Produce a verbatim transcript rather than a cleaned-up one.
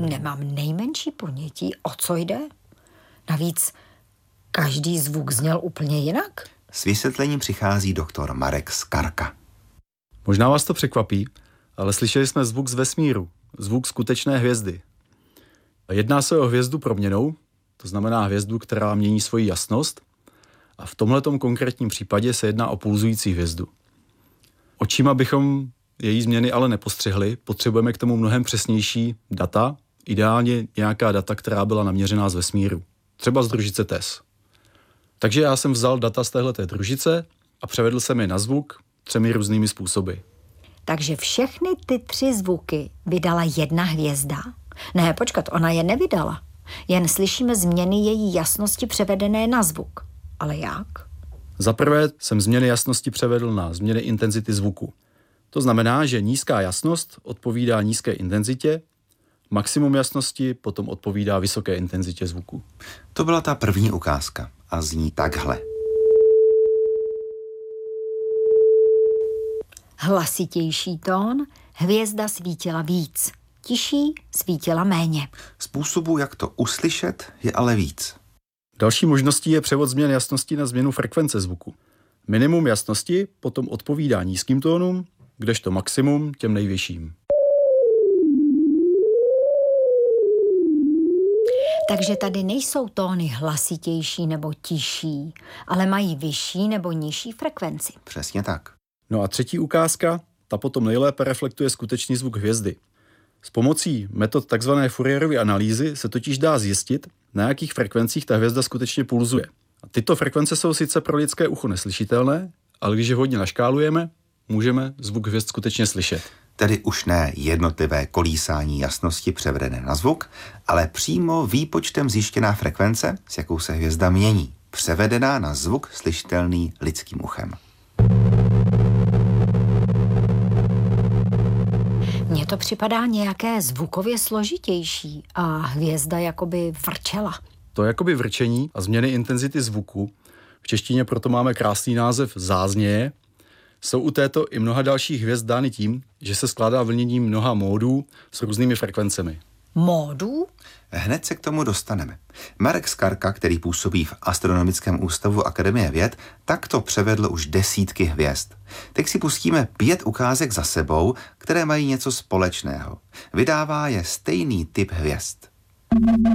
Nemám nejmenší ponětí, o co jde. Navíc každý zvuk zněl úplně jinak. S vysvětlením přichází doktor Marek Skarka. Možná vás to překvapí, ale slyšeli jsme zvuk z vesmíru, zvuk skutečné hvězdy. Jedná se o hvězdu proměnnou, to znamená hvězdu, která mění svoji jasnost, a v tomhletom konkrétním případě se jedná o pulzující hvězdu. Očima bychom její změny ale nepostřehli, potřebujeme k tomu mnohem přesnější data, ideálně nějaká data, která byla naměřená z vesmíru, třeba z družice T E S. Takže já jsem vzal data z téhleté družice a převedl jsem je na zvuk třemi různými způsoby. Takže všechny ty tři zvuky vydala jedna hvězda? Ne, počkat, ona je nevydala. Jen slyšíme změny její jasnosti převedené na zvuk. Ale jak? Za prvé jsem změny jasnosti převedl na změny intenzity zvuku. To znamená, že nízká jasnost odpovídá nízké intenzitě, maximum jasnosti potom odpovídá vysoké intenzitě zvuku. To byla ta první ukázka a zní takhle. Hlasitější tón, hvězda svítila víc. Tiší svítila méně. Způsobů, jak to uslyšet, je ale víc. Další možností je převod změn jasnosti na změnu frekvence zvuku. Minimum jasnosti potom odpovídá nízkým tónům, kdežto maximum těm nejvyšším. Takže tady nejsou tóny hlasitější nebo tiší, ale mají vyšší nebo nižší frekvenci. Přesně tak. No a třetí ukázka, ta potom nejlépe reflektuje skutečný zvuk hvězdy. S pomocí metod tzv. Fourierovy analýzy se totiž dá zjistit, na jakých frekvencích ta hvězda skutečně pulzuje. A tyto frekvence jsou sice pro lidské ucho neslyšitelné, ale když je hodně naškálujeme, můžeme zvuk hvězd skutečně slyšet. Tedy už ne jednotlivé kolísání jasnosti převedené na zvuk, ale přímo výpočtem zjištěná frekvence, s jakou se hvězda mění, převedená na zvuk slyšitelný lidským uchem. Mně to připadá nějaké zvukově složitější a hvězda jakoby vrčela. To jakoby vrčení a změny intenzity zvuku, v češtině proto máme krásný název zázněje, jsou u této i mnoha dalších hvězd dány tím, že se skládá vlněním mnoha módů s různými frekvencemi. Módů? Hned se k tomu dostaneme. Marek Skarka, který působí v Astronomickém ústavu Akademie věd, takto převedl už desítky hvězd. Teď si pustíme pět ukázek za sebou, které mají něco společného. Vydává je stejný typ hvězd.